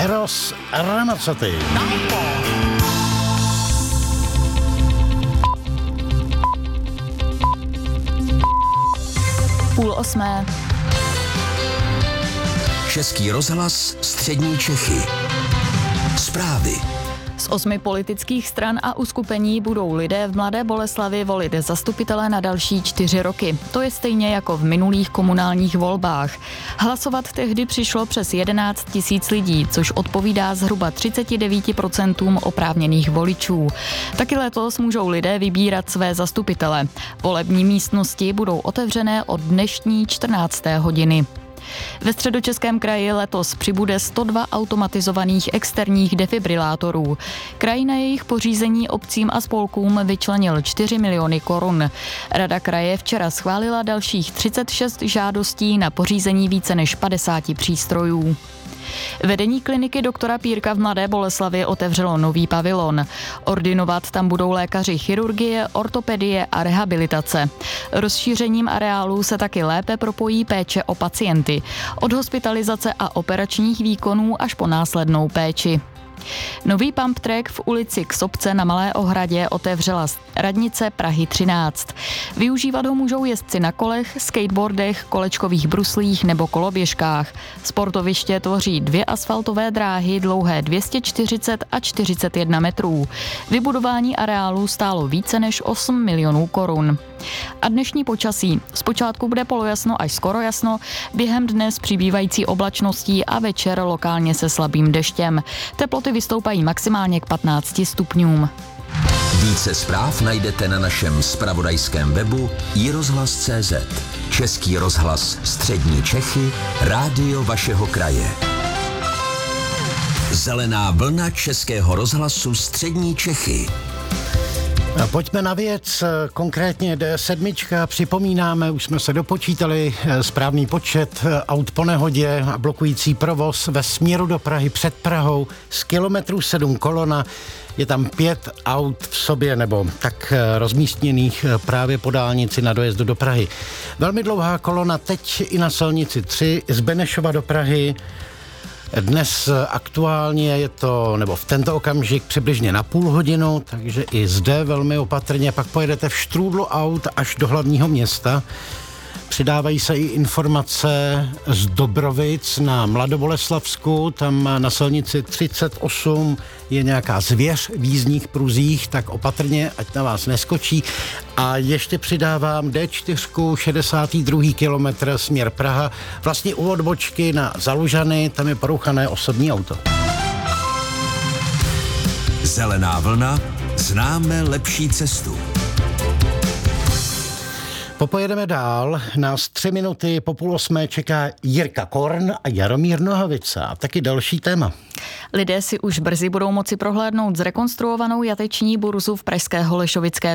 Eros Ramazzotti. 7:30. Český rozhlas Střední Čechy. Zprávy. Z 8 politických stran a uskupení budou lidé v Mladé Boleslavi volit zastupitele na další 4 roky. To je stejně jako v minulých komunálních volbách. Hlasovat tehdy přišlo přes 11 000 lidí, což odpovídá zhruba 39% oprávněných voličů. Taky letos můžou lidé vybírat své zastupitele. Volební místnosti budou otevřené od dnešní 14. hodiny. Ve Středočeském kraji letos přibude 102 automatizovaných externích defibrilátorů. Kraj na jejich pořízení obcím a spolkům vyčlenil 4 miliony korun. Rada kraje včera schválila dalších 36 žádostí na pořízení více než 50 přístrojů. Vedení kliniky doktora Pírka v Mladé Boleslavi otevřelo nový pavilon. Ordinovat tam budou lékaři chirurgie, ortopedie a rehabilitace. Rozšířením areálu se taky lépe propojí péče o pacienty. Od hospitalizace a operačních výkonů až po následnou péči. Nový pump track v ulici Ksobce na Malé Ohradě otevřela radnice Prahy 13. Využívat ho můžou jezdci na kolech, skateboardech, kolečkových bruslích nebo koloběžkách. Sportoviště tvoří 2 asfaltové dráhy dlouhé 240 a 41 metrů. Vybudování areálu stálo více než 8 milionů korun. A dnešní počasí. Zpočátku bude polojasno až skoro jasno, během dne s přibývající oblačností a večer lokálně se slabým deštěm. Teploty vystoupají maximálně k 15 stupňům. Více zpráv najdete na našem zpravodajském webu iRozhlas.cz. Český rozhlas Střední Čechy, rádio vašeho kraje. Zelená vlna Českého rozhlasu Střední Čechy. Pojďme na věc, konkrétně D7. Připomínáme, už jsme se dopočítali správný počet aut po nehodě a blokující provoz ve směru do Prahy před Prahou z kilometru 7 kolona. Je tam 5 aut v sobě nebo tak rozmístěných právě po dálnici na dojezdu do Prahy. Velmi dlouhá kolona teď i na silnici 3 z Benešova do Prahy. Dnes aktuálně je to, nebo v tento okamžik přibližně na půl hodinu, takže i zde velmi opatrně. Pak pojedete v štrůdlu aut až do hlavního města. Přidávají se i informace z Dobrovic na Mladoboleslavsku, tam na silnici 38 je nějaká zvěř v jízdních pruzích, tak opatrně, ať na vás neskočí. A ještě přidávám D4, 62. kilometr směr Praha, vlastně u odbočky na Zalužany, tam je porouchané osobní auto. Zelená vlna, známe lepší cestu. Popojedeme dál, nás 3 minuty po 7:30 čeká Jirka Korn a Jaromír Nohavica a taky další téma. Lidé si už brzy budou moci prohlédnout zrekonstruovanou jateční burzu v pražské Holešovické